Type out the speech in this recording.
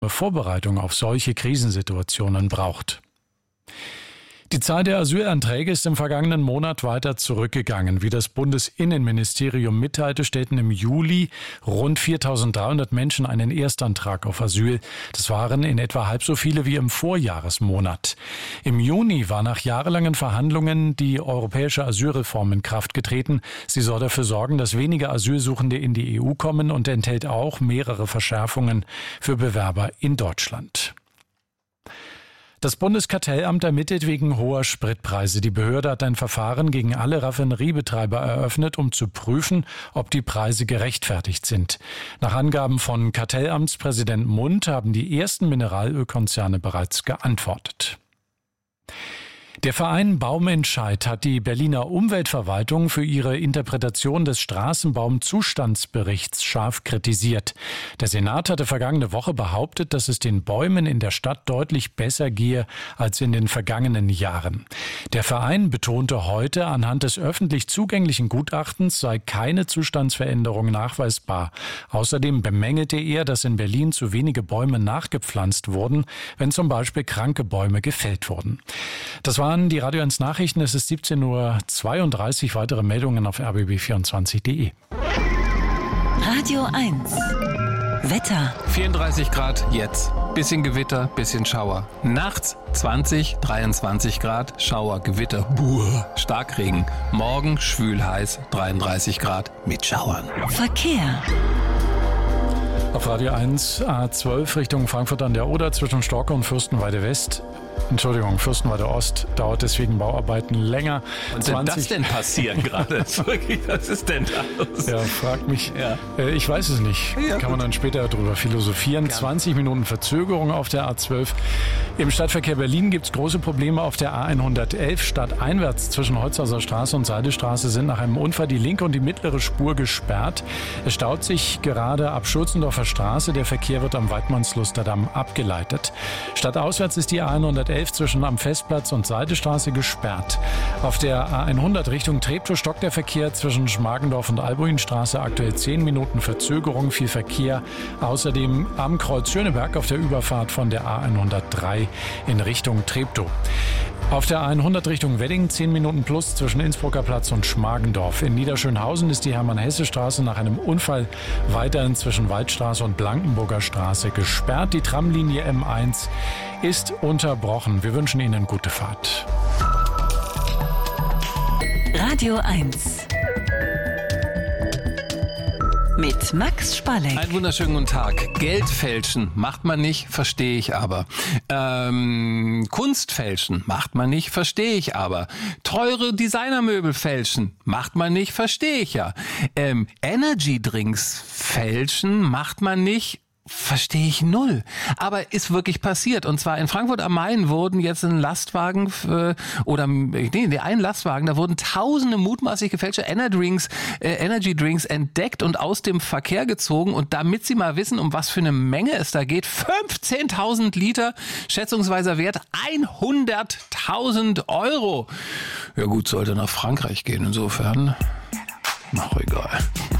klare Vorbereitung auf solche Krisensituationen braucht. Die Zahl der Asylanträge ist im vergangenen Monat weiter zurückgegangen. Wie das Bundesinnenministerium mitteilte, stellten im Juli rund 4.300 Menschen einen Erstantrag auf Asyl. Das waren in etwa halb so viele wie im Vorjahresmonat. Im Juni war nach jahrelangen Verhandlungen die europäische Asylreform in Kraft getreten. Sie soll dafür sorgen, dass weniger Asylsuchende in die EU kommen und enthält auch mehrere Verschärfungen für Bewerber in Deutschland. Das Bundeskartellamt ermittelt wegen hoher Spritpreise. Die Behörde hat ein Verfahren gegen alle Raffineriebetreiber eröffnet, um zu prüfen, ob die Preise gerechtfertigt sind. Nach Angaben von Kartellamtspräsident Mundt haben die ersten Mineralölkonzerne bereits geantwortet. Der Verein Baumentscheid hat die Berliner Umweltverwaltung für ihre Interpretation des Straßenbaumzustandsberichts scharf kritisiert. Der Senat hatte vergangene Woche behauptet, dass es den Bäumen in der Stadt deutlich besser gehe als in den vergangenen Jahren. Der Verein betonte heute, anhand des öffentlich zugänglichen Gutachtens sei keine Zustandsveränderung nachweisbar. Außerdem bemängelte er, dass in Berlin zu wenige Bäume nachgepflanzt wurden, wenn zum Beispiel kranke Bäume gefällt wurden. Das waren die Radio 1 Nachrichten. Es ist 17.32 Uhr. Weitere Meldungen auf rbb24.de. Radio 1. Wetter. 34 Grad jetzt. Bisschen Gewitter, bisschen Schauer. Nachts 20, 23 Grad, Schauer, Gewitter, Starkregen. Morgen schwül heiß, 33 Grad mit Schauern. Verkehr. Auf Radio 1 A12 Richtung Frankfurt an der Oder zwischen Storke und Fürstenwalde Fürstenwalde Ost dauert deswegen Bauarbeiten länger. Was soll das denn passieren gerade? Was ist denn da los? Ja, fragt mich. Ja. Ich weiß es nicht. Ja, kann man dann später drüber philosophieren. Ja. 20 Minuten Verzögerung auf der A12. Im Stadtverkehr Berlin gibt es große Probleme auf der A111 stadteinwärts zwischen Holzhauser Straße und Seidestraße sind nach einem Unfall die linke und die mittlere Spur gesperrt. Es staut sich gerade ab Schulzendorfer Straße. Der Verkehr wird am Weidmannslusterdamm abgeleitet. Stadtauswärts ist die A111 zwischen am Festplatz und Seidestraße gesperrt. Auf der A100 Richtung Treptow stockt der Verkehr zwischen Schmargendorf und Albuinstraße. Aktuell 10 Minuten Verzögerung, viel Verkehr. Außerdem am Kreuz Schöneberg auf der Überfahrt von der A103 in Richtung Treptow. Auf der A100 Richtung Wedding 10 Minuten plus zwischen Innsbrucker Platz und Schmargendorf. In Niederschönhausen ist die Hermann-Hesse-Straße nach einem Unfall weiterhin zwischen Waldstraße und Blankenburger Straße gesperrt. Die Tramlinie M1 ist unterbrochen. Wir wünschen Ihnen gute Fahrt. Radio 1. Mit Max Spalleck. Einen wunderschönen guten Tag. Geld fälschen macht man nicht, verstehe ich aber. Kunst fälschen macht man nicht, verstehe ich aber. Teure Designermöbel fälschen macht man nicht, verstehe ich ja. Energy Drinks fälschen macht man nicht, verstehe ich null. Aber ist wirklich passiert. Und zwar in Frankfurt am Main wurden jetzt ein Lastwagen, ein Lastwagen, da wurden tausende mutmaßlich gefälschte Energy Drinks entdeckt und aus dem Verkehr gezogen. Und damit Sie mal wissen, um was für eine Menge es da geht, 15.000 Liter, schätzungsweiser Wert 100.000 Euro. Ja gut, sollte nach Frankreich gehen, insofern. Ach, egal.